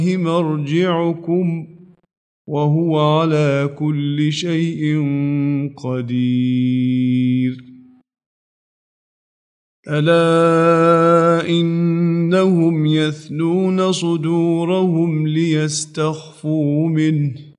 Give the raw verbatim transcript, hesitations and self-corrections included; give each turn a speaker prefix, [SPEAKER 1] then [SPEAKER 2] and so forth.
[SPEAKER 1] مرجعكم وهو على كل شيء قدير ألا إنهم يثنون صدورهم ليستخفوا منه